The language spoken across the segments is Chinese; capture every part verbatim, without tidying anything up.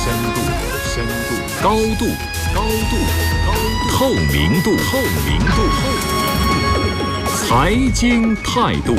深度，深度，高度，高度，高度，透明度，透明度，透明度，财经态度。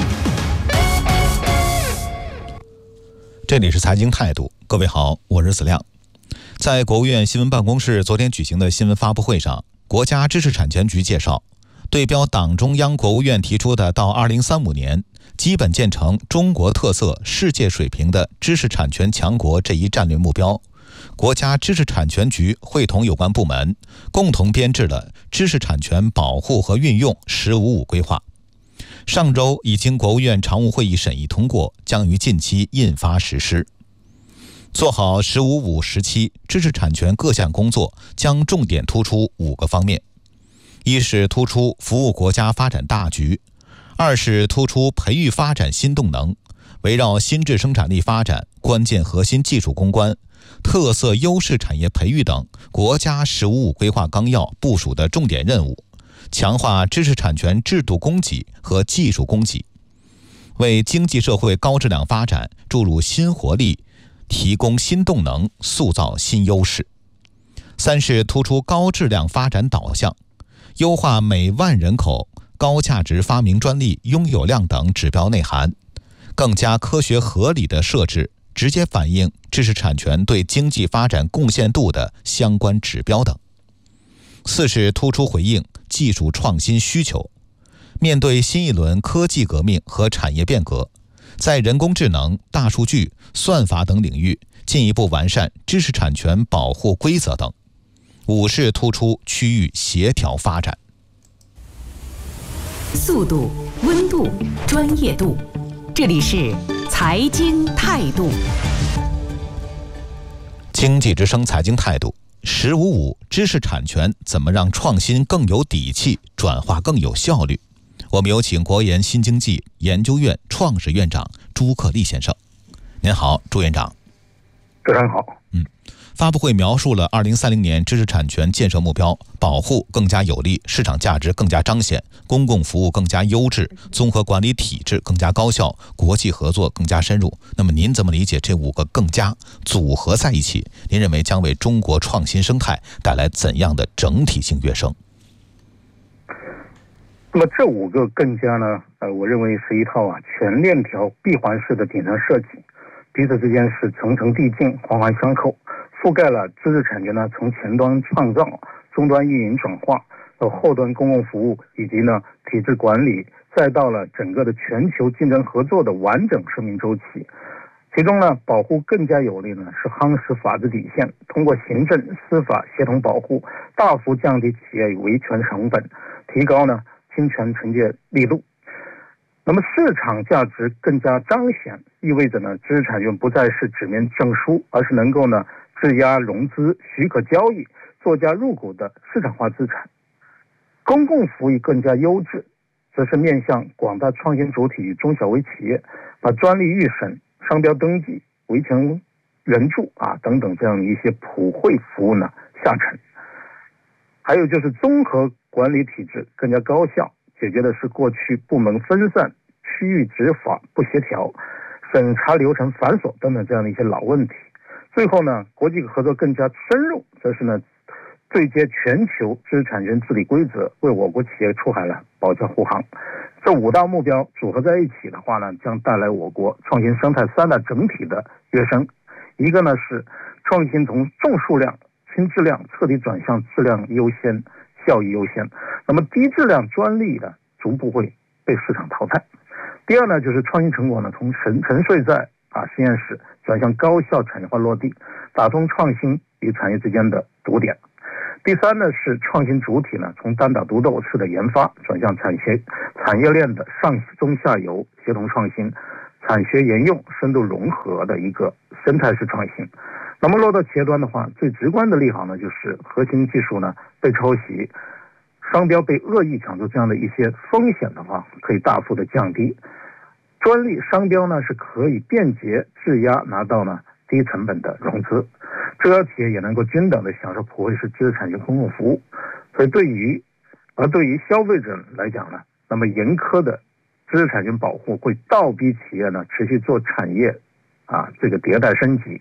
这里是财经态度，各位好，我是子亮。在国务院新闻办公室昨天举行的新闻发布会上，国家知识产权局介绍，对标党中央、国务院提出的到二零三五年基本建成中国特色、世界水平的知识产权强国这一战略目标，国家知识产权局会同有关部门，共同编制了知识产权保护和运用“十五五”规划。上周已经国务院常务会议审议通过，将于近期印发实施。做好“十五五”时期知识产权各项工作，将重点突出五个方面：一是突出服务国家发展大局；二是突出培育发展新动能，围绕新质生产力发展、关键核心技术攻关、特色优势产业培育等国家“十五五”规划纲要部署的重点任务，强化知识产权制度供给和技术供给，为经济社会高质量发展注入新活力，提供新动能，塑造新优势。三是突出高质量发展导向，优化每万人口高价值发明专利拥有量等指标内涵，更加科学合理的设置直接反映知识产权对经济发展贡献度的相关指标等。四是突出回应技术创新需求，面对新一轮科技革命和产业变革，在人工智能、大数据、算法等领域进一步完善知识产权保护规则等。五是突出区域协调发展。 速度、温度、专业度，这里是财经态度。 经济之声财经态度，十五五知识产权怎么让创新更有底气，转化更有效率？我们有请国研新经济研究院创始院长朱克立先生。您好，朱院长。 非常好。 嗯，发布会描述了二零三零年知识产权建设目标：保护更加有力，市场价值更加彰显，公共服务更加优质，综合管理体制更加高效，国际合作更加深入。那么您怎么理解这五个更加组合在一起？您认为将为中国创新生态带来怎样的整体性跃升？ 那么这五个更加呢，呃，我认为是一套啊全链条闭环式的顶层设计，彼此之间是层层递进、环环相扣，覆盖了知识产权呢从前端创造、终端运营转化到后端公共服务，以及呢体制管理，再到了整个的全球竞争合作的完整生命周期。其中呢，保护更加有力呢是夯实法治底线，通过行政、司法协同保护，大幅降低企业维权成本，提高呢侵权惩戒力度。那么市场价值更加彰显，意味着呢知识产权不再是纸面证书，而是能够呢质押融资、许可交易、作价入股的市场化资产。公共服务更加优质，则是面向广大创新主体与中小微企业，把专利预审、商标登记、维权援助啊等等这样的一些普惠服务呢下沉。还有就是综合管理体制更加高效，解决的是过去部门分散、区域执法不协调、审查流程繁琐等等这样的一些老问题。最后呢，国际合作更加深入，则是呢对接全球知识产权治理规则，为我国企业出海了保驾护航。这五大目标组合在一起的话呢，将带来我国创新生态三大整体的跃升。一个呢是创新从重数量、轻质量彻底转向质量优先、效益优先。那么低质量专利呢，逐步会被市场淘汰。第二呢，就是创新成果呢，从沉沉睡在啊实验室转向高效产业化落地，打通创新与产业之间的堵点。第三呢，是创新主体呢，从单打独斗式的研发转向产学产业链的上中下游协同创新、产学研用深度融合的一个生态式创新。那么落到企业端的话，最直观的利好呢，就是核心技术呢被抄袭、商标被恶意抢注这样的一些风险的话，可以大幅的降低。专利、商标呢是可以便捷质押拿到呢低成本的融资，中小企业也能够均等的享受普惠式知识产权公共服务。所以对于而对于消费者来讲呢，那么严苛的知识产权保护会倒逼企业呢持续做产业啊这个迭代升级，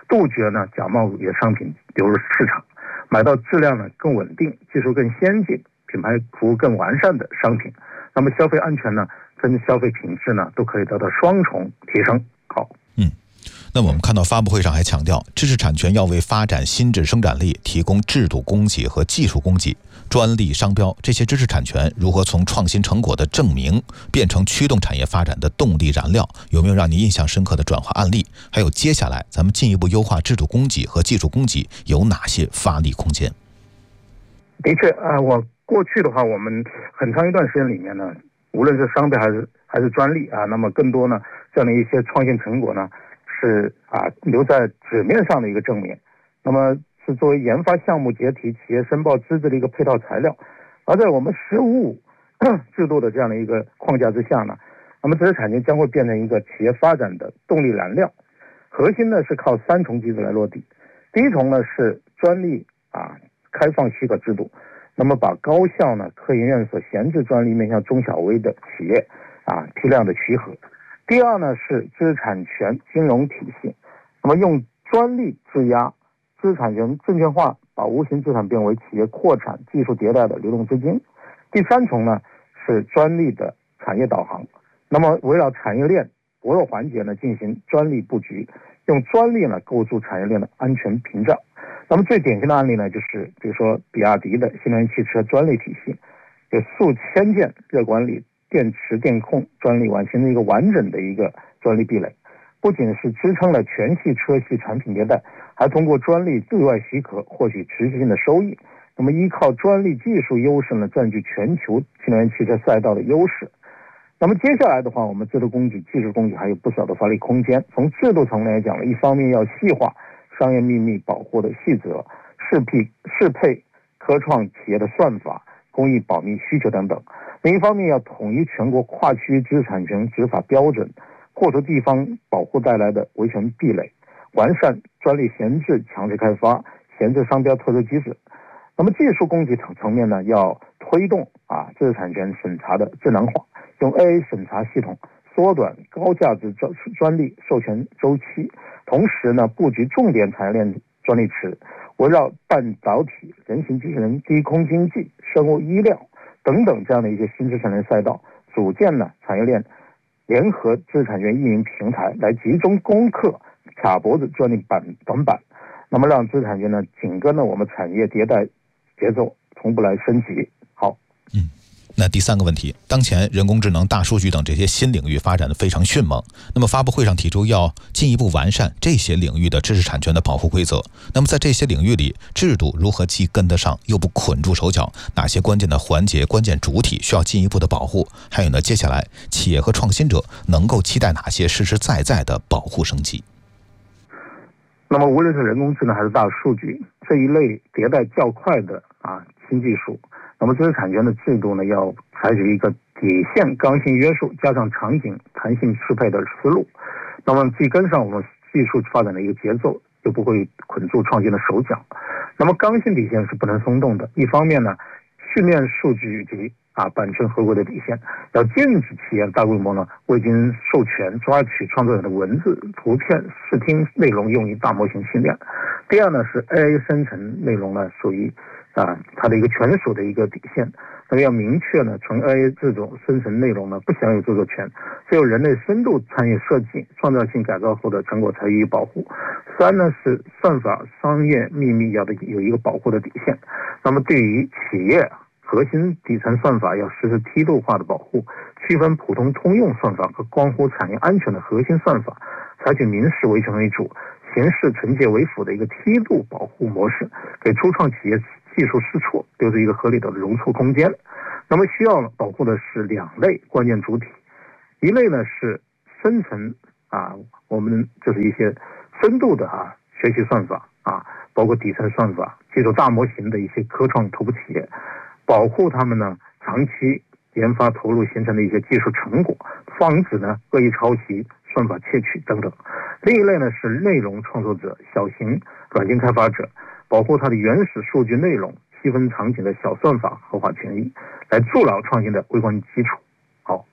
杜绝呢假冒伪劣商品流入市场，买到质量呢更稳定、技术更先进、品牌服务更完善的商品。那么消费安全呢跟消费品质呢都可以得到双重提升。好， 嗯。那我们看到发布会上还强调，知识产权要为发展新质生产力提供制度供给和技术供给，专利、商标这些知识产权如何从创新成果的证明变成驱动产业发展的动力燃料？有没有让你印象深刻的转化案例？还有接下来咱们进一步优化制度供给和技术供给有哪些发力空间？ 的确啊，我过去的话，我们很长一段时间里面呢，无论是商标还是还是专利啊，那么更多呢这样的一些创新成果呢。是啊，留在纸面上的一个证明，那么是作为研发项目解体、企业申报资质的一个配套材料。而在我们实务制度的这样的一个框架之下呢，那么知识产权将会变成一个企业发展的动力燃料。核心呢是靠三重机制来落地。第一重呢是专利啊开放许可制度，那么把高校呢、科研院所闲置专利面向中小微的企业啊批量的许可。第二呢是知识产权金融体系，那么用专利质押知识产权证券化，把无形资产变为企业扩产、技术迭代的流动资金。第三重呢是专利的产业导航，那么围绕产业链薄弱环节呢进行专利布局，用专利呢构筑产业链的安全屏障。那么最典型的案例呢就是比如说比亚迪的新能源汽车专利体系，有数千件热管理、电池电控专利完形成一个完整的一个专利壁垒，不仅是支撑了全系车系产品迭代，还通过专利对外许可获取持续性的收益。那么依靠专利技术优势呢，占据全球新能源汽车赛道的优势。那么接下来的话，我们制度供给、技术供给还有不少的发力空间。从制度层面来讲呢，一方面要细化商业秘密保护的细则，适配适配科创企业的算法、工艺保密需求等等。另一方面要统一全国跨区域知识产权执法标准，破除地方保护带来的维权壁垒，完善专利闲置强制开发、闲置商标特殊机制。那么技术供给层层面呢，要推动啊知识产权审查的智能化，用 A A 审查系统缩短高价值专专利授权周期，同时呢布局重点产业链专利池，围绕半导体、人形机器人、低空经济、生物医疗等等这样的一些新知识产权赛道，组建呢产业链联合知识产权运营平台，来集中攻克卡脖子专利板短板，那么让知识产权呢紧跟了我们产业迭代节奏，从不来升级。好， 嗯。那第三个问题，当前人工智能、大数据等这些新领域发展的非常迅猛，那么发布会上提出要进一步完善这些领域的知识产权的保护规则。那么在这些领域里，制度如何既跟得上又不捆住手脚？哪些关键的环节、关键主体需要进一步的保护？还有呢，接下来企业和创新者能够期待哪些实实在在的保护升级？ 那么无论是人工智能还是大数据这一类迭代较快的啊新技术，那么知识产权的制度呢，要采取一个底线刚性约束加上场景弹性适配的思路，那么既跟上我们技术发展的一个节奏，又不会捆住创新的手脚。那么刚性底线是不能松动的，一方面呢，训练数据集啊版权合规的底线，要禁止企业大规模呢未经授权抓取创作者的文字、图片、视听内容用于大模型训练。第二呢是 A I 生成内容呢属于啊它的一个权属的一个底线，那么要明确呢纯 A I 这种生成内容呢不享有著作权，只有人类深度参与设计、创造性改造后的成果才予以保护。三呢是算法商业秘密要的有一个保护的底线，那么对于企业核心底层算法要实施梯度化的保护，区分普通通用算法和关乎产业安全的核心算法，采取民事维权为主、刑事惩戒为辅的一个梯度保护模式，给初创企业技术试错留出一个合理的容错空间。那么需要保护的是两类关键主体，一类呢是深层啊，我们就是一些深度的啊学习算法啊，包括底层算法、技术大模型的一些科创头部企业，保护他们呢长期研发投入形成的一些技术成果，防止呢恶意抄袭、算法窃取等等。另一类呢是内容创作者、小型软件开发者，保护它的原始数据内容、细分场景的小算法合法权益，来筑牢创新的微观基础。好，